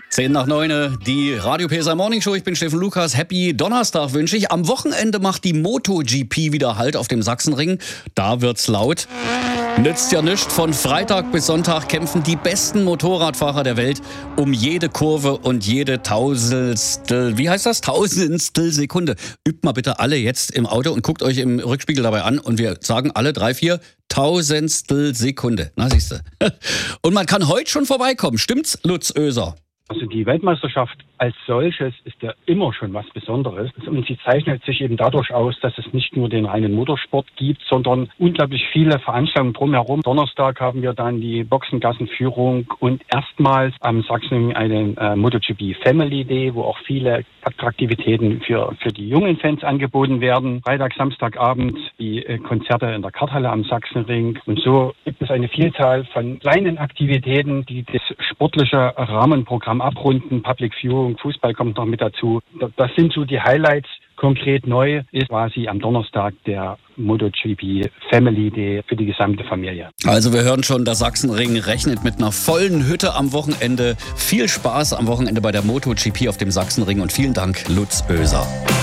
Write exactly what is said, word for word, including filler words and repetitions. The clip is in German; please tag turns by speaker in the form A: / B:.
A: Zehn nach neun, die Radio P S A Morning Show. Ich bin Steffen Lukas. Happy Donnerstag wünsche ich. Am Wochenende macht die MotoGP wieder Halt auf dem Sachsenring. Da wird's laut. Nützt ja nichts. Von Freitag bis Sonntag kämpfen die besten Motorradfahrer der Welt um jede Kurve und jede Tausendstel, wie heißt das? Tausendstel Sekunde. Übt mal bitte alle jetzt im Auto und guckt euch im Rückspiegel dabei an. Und wir sagen alle drei, vier Tausendstel Sekunde. Na, siehste. Und man kann heute schon vorbeikommen. Stimmt's, Lutz Oeser?
B: Also die Weltmeisterschaft als solches ist ja immer schon was Besonderes. Und sie zeichnet sich eben dadurch aus, dass es nicht nur den reinen Motorsport gibt, sondern unglaublich viele Veranstaltungen drumherum. Donnerstag haben wir dann die Boxengassenführung und erstmals am Sachsenring einen äh, MotoGP Family Day, wo auch viele Attraktivitäten für, für die jungen Fans angeboten werden. Freitag, Samstagabend die äh, Konzerte in der Karthalle am Sachsenring. Und so gibt es eine Vielzahl von kleinen Aktivitäten, die das sportliche Rahmenprogramm abrunden. Public Viewing, Fußball kommt noch mit dazu. Das sind so die Highlights. Konkret neu ist quasi am Donnerstag der MotoGP Family Day für die gesamte Familie.
A: Also wir hören schon, der Sachsenring rechnet mit einer vollen Hütte am Wochenende. Viel Spaß am Wochenende bei der MotoGP auf dem Sachsenring und vielen Dank, Lutz Oeser.